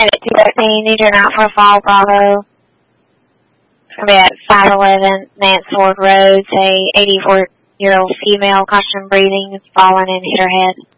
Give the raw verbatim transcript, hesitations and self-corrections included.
At two thirteen, need turn out for Fall Bravo. It's going to be at five eleven Mansford Road. Say eighty-four-year-old female, caution breathing, has fallen and hit her head.